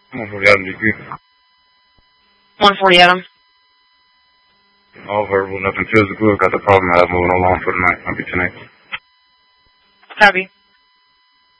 140 Adam DQ. 140 Adam. All verbal, nothing physical. Got the problem I have moving along for the night. I'll be tonight. Copy.